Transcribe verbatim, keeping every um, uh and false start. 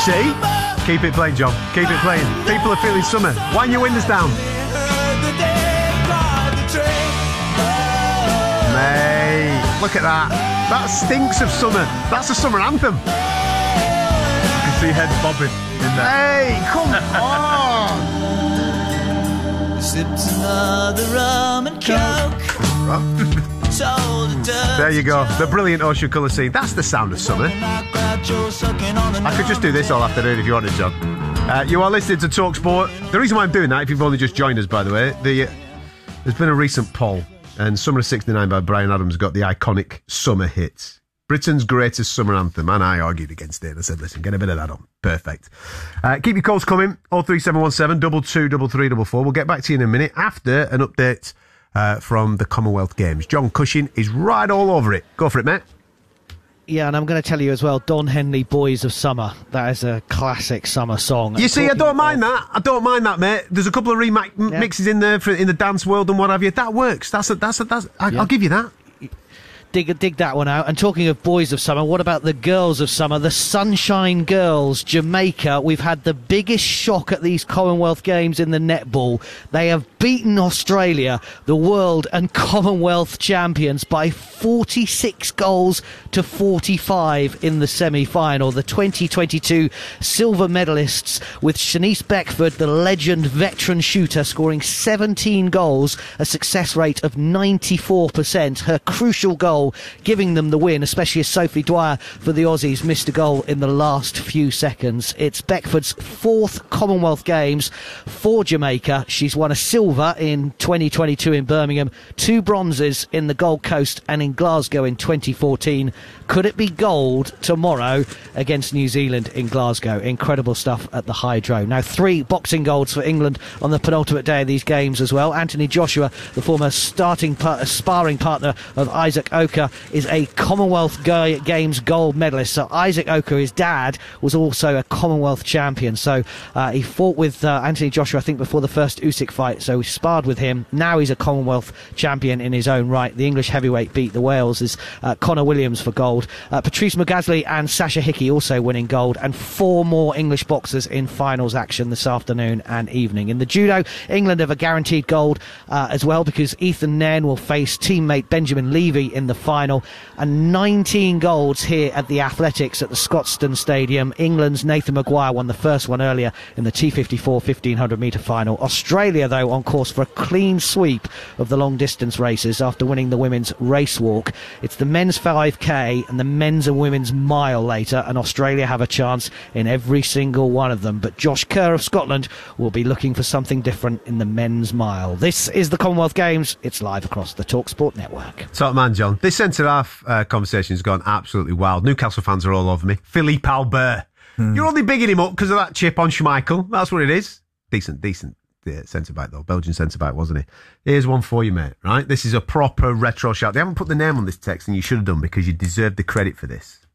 see? Keep it playing, John. Keep it playing. People are feeling summer. Wind your windows down. Mate, look at that. That stinks of summer. That's a summer anthem. You can see heads bobbing in there. Hey, come on. Sipped another rum and coke. There you go. The brilliant ocean colour scene. That's the sound of summer. I could just do this all afternoon if you wanted, John. Uh, you are listening to TalkSport. The reason why I'm doing that, if you've only just joined us, by the way, the, uh, there's been a recent poll, and Summer of sixty-nine by Bryan Adams got the iconic summer hits. Britain's greatest summer anthem, and I argued against it. I said, listen, get a bit of that on. Perfect. Uh, keep your calls coming. oh three seven one seven, two two, three three four four. We'll get back to you in a minute after an update uh, from the Commonwealth Games. John Cushing is right all over it. Go for it, mate. Yeah, and I'm going to tell you as well, Don Henley, Boys of Summer. That is a classic summer song. You see, I don't mind that. I don't mind that, mate. There's a couple of remixes yeah. in there for, in the dance world and what have you. That works. That's a, that's a, that's. I, yeah. I'll give you that. Dig, dig that one out. And talking of Boys of Summer, what about the Girls of Summer? The Sunshine Girls, Jamaica. We've had the biggest shock at these Commonwealth Games in the netball. They have beaten Australia, the world and Commonwealth champions, by forty-six goals to forty-five in the semi-final. The twenty twenty-two silver medalists, with Shanice Beckford, the legend veteran shooter, scoring seventeen goals, a success rate of ninety-four percent. Her crucial goal giving them the win, especially as Sophie Dwyer for the Aussies missed a goal in the last few seconds. It's Beckford's fourth Commonwealth Games for Jamaica. She's won a silver in twenty twenty-two in Birmingham, two bronzes in the Gold Coast and in Glasgow in twenty fourteen. Could it be gold tomorrow against New Zealand in Glasgow? Incredible stuff at the Hydro. Now, three boxing golds for England on the penultimate day of these games as well. Anthony Joshua, the former starting par- sparring partner of Isaac Oka, is a Commonwealth G- Games gold medalist. So Isaac Oka, his dad, was also a Commonwealth champion. So uh, he fought with uh, Anthony Joshua, I think, before the first Usyk fight. So he sparred with him. Now he's a Commonwealth champion in his own right. The English heavyweight beat the Wales' uh, Connor Williams for gold. Uh, Patrice Mugasly and Sasha Hickey also winning gold, and four more English boxers in finals action this afternoon and evening. In the judo, England have a guaranteed gold uh, as well, because Ethan Nairn will face teammate Benjamin Levy in the final, and nineteen golds here at the Athletics at the Scotstoun Stadium. England's Nathan Maguire won the first one earlier in the T fifty-four fifteen hundred metre final. Australia, though, on course for a clean sweep of the long distance races after winning the women's race walk. It's the men's five K and the men's and women's mile later, and Australia have a chance in every single one of them. But Josh Kerr of Scotland will be looking for something different in the men's mile. This is the Commonwealth Games. It's live across the TalkSport network. Top man, John. This centre-half uh, conversation has gone absolutely wild. Newcastle fans are all over me. Philippe Albert. Hmm. You're only bigging him up because of that chip on Schmeichel. That's what it is. Decent, decent. Yeah, centre-back, though. Belgian centre-back, wasn't he? Here's one for you, mate, right? This is a proper retro shout. They haven't put the name on this text, and you should have done, because you deserve the credit for this.